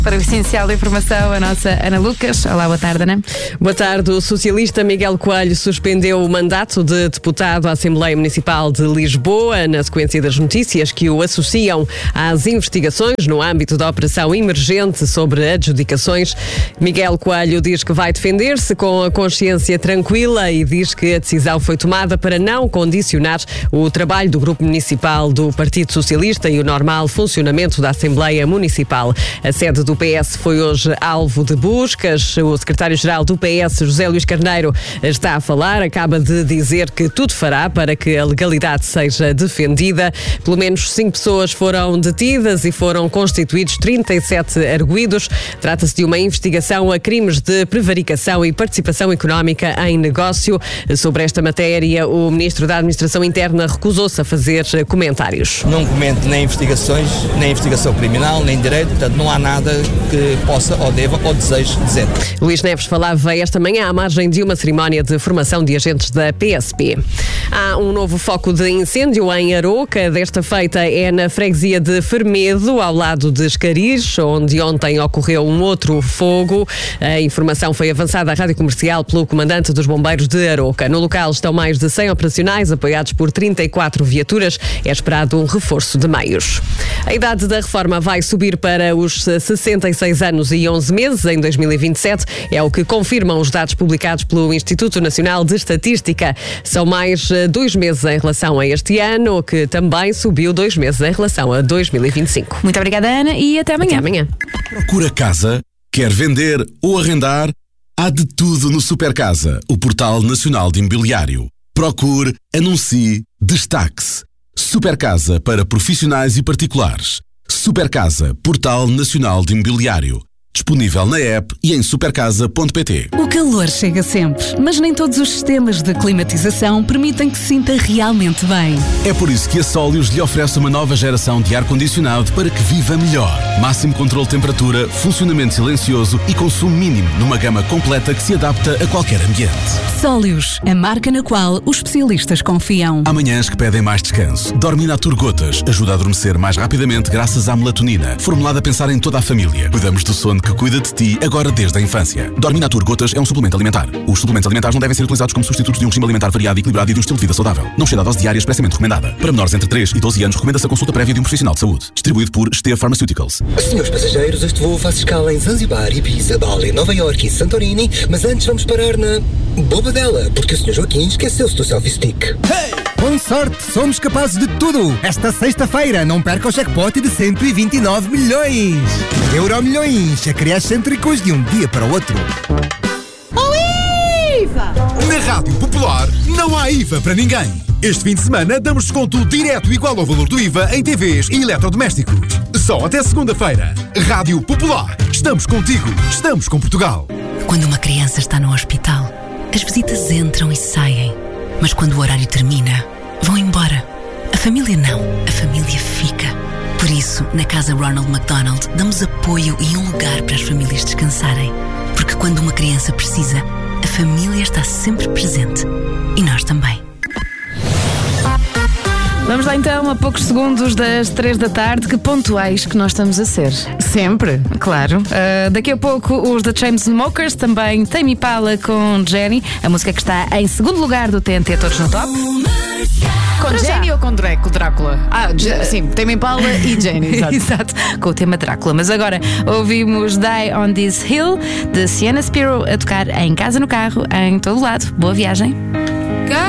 Para o essencial da informação, a nossa Ana Lucas. Olá, boa tarde, Ana. Boa tarde. O socialista Miguel Coelho suspendeu o mandato de deputado à Assembleia Municipal de Lisboa na sequência das notícias que o associam às investigações no âmbito da Operação Emergente sobre adjudicações. Miguel Coelho diz que vai defender-se com a consciência tranquila e diz que a decisão foi tomada para não condicionar o trabalho do Grupo Municipal do Partido Socialista e o normal funcionamento da Assembleia Municipal. A sede do PS foi hoje alvo de buscas. O secretário-geral do PS, José Luís Carneiro, está a falar. Acaba de dizer que tudo fará para que a legalidade seja defendida. Pelo menos 5 pessoas foram detidas e foram constituídos 37 arguidos. Trata-se de uma investigação a crimes de prevaricação e participação económica em negócio. Sobre esta matéria, o Ministro da Administração Interna recusou-se a fazer comentários. Não comento nem investigações, nem investigação criminal, nem direito, portanto não há nada que possa ou deva ou deseje dizer. Luís Neves falava esta manhã à margem de uma cerimónia de formação de agentes da PSP. Há um novo foco de incêndio em Aroca. Desta feita é na freguesia de Fermedo, ao lado de Escariz, onde ontem ocorreu um outro fogo. A informação foi avançada à Rádio Comercial pelo comandante dos bombeiros de Aroca. No local estão mais de 100 operacionais, apoiados por 34 viaturas. É esperado um reforço de meios. A idade da reforma vai subir para os 66 anos e 11 meses em 2027. É o que confirmam os dados publicados pelo Instituto Nacional de Estatística. São mais 2 meses em relação a este ano, que também subiu 2 meses em relação a 2025. Muito obrigada, Ana, e até amanhã. Até amanhã. Procura casa? Quer vender ou arrendar? Há de tudo no Supercasa, o portal nacional de imobiliário. Procure, anuncie, destaque-se. Supercasa para profissionais e particulares. Supercasa, portal nacional de imobiliário. Disponível na app e em supercasa.pt. O calor chega sempre, mas nem todos os sistemas de climatização permitem que se sinta realmente bem. É por isso que a Solius lhe oferece uma nova geração de ar-condicionado para que viva melhor. Máximo controle de temperatura, funcionamento silencioso e consumo mínimo numa gama completa que se adapta a qualquer ambiente. Solius, a marca na qual os especialistas confiam. Há manhãs que pedem mais descanso. Dorminatur Gotas ajuda a adormecer mais rapidamente graças à melatonina, formulada a pensar em toda a família. Cuidamos do sono que cuida de ti agora desde a infância. Dorminatur Gotas é um suplemento alimentar. Os suplementos alimentares não devem ser utilizados como substitutos de um regime alimentar variado e equilibrado e de um estilo de vida saudável. Não exceda a dose diária expressamente recomendada. Para menores entre 3 e 12 anos, recomenda-se a consulta prévia de um profissional de saúde. Distribuído por Esteve Pharmaceuticals. Senhores passageiros, este voo faz escala em Zanzibar, Ibiza, Bali, Nova Iorque e Santorini, mas antes vamos parar na Bobadela, porque o Sr. Joaquim esqueceu-se do selfie stick. Hey! Com sorte, somos capazes de tudo. Esta sexta-feira, não perca o jackpot de 129 milhões. Euromilhões, a criar excêntricos de um dia para o outro. Oh, IVA! Na Rádio Popular, não há IVA para ninguém. Este fim de semana damos desconto direto igual ao valor do IVA em TVs e eletrodomésticos. Só até segunda-feira. Rádio Popular. Estamos contigo. Estamos com Portugal. Quando uma criança está no hospital, as visitas entram e saem. Mas quando o horário termina, vão embora. A família não. A família fica. Por isso, na Casa Ronald McDonald, damos apoio e um lugar para as famílias descansarem. Porque quando uma criança precisa, a família está sempre presente. E nós também. Vamos lá então, a poucos segundos das 3 da tarde. Que pontuais que nós estamos a ser. Sempre. Claro. Daqui a pouco os The Chainsmokers, também Tame Impala com Jenny, a música que está em segundo lugar do TNT Todos no Top. Com Jenny ou com Drácula? Sim, Tame Impala e Jenny. Exato. Exato, com o tema Drácula. Mas agora ouvimos Die on This Hill, de Sienna Spiro, a tocar em casa, no carro, em todo lado. Boa viagem.